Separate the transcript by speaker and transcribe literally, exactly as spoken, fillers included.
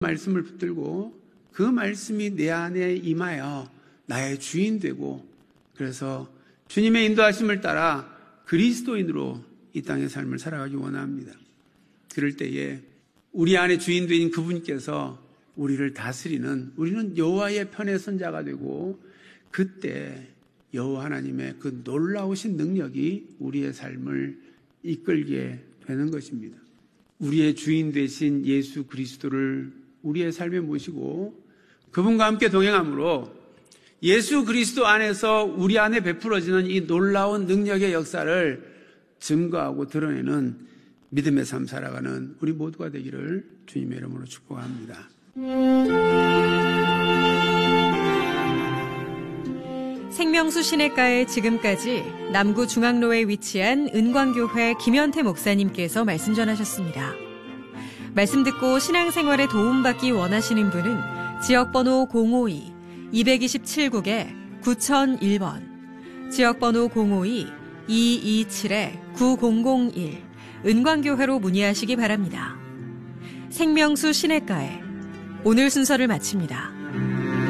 Speaker 1: 말씀을 붙들고 그 말씀이 내 안에 임하여 나의 주인 되고, 그래서 주님의 인도하심을 따라 그리스도인으로 이 땅의 삶을 살아가기 원합니다. 그럴 때에 우리 안에 주인 되신 그분께서 우리를 다스리는, 우리는 여호와의 편에 선 자가 되고, 그때 여호와 하나님의 그 놀라우신 능력이 우리의 삶을 이끌게 되는 것입니다. 우리의 주인 되신 예수 그리스도를 우리의 삶에 모시고 그분과 함께 동행함으로 예수 그리스도 안에서 우리 안에 베풀어지는 이 놀라운 능력의 역사를 증거하고 드러내는 믿음의 삶 살아가는 우리 모두가 되기를 주님의 이름으로 축복합니다.
Speaker 2: 생명수 시내가에 지금까지 남구 중앙로에 위치한 은광교회 김현태 목사님께서 말씀 전하셨습니다. 말씀 듣고 신앙생활에 도움받기 원하시는 분은 지역번호 공오이 이이칠 국에 구공공일 번, 지역번호 공오이 이이칠 구공공일 은광교회로 문의하시기 바랍니다. 생명수 시내가에 오늘 순서를 마칩니다.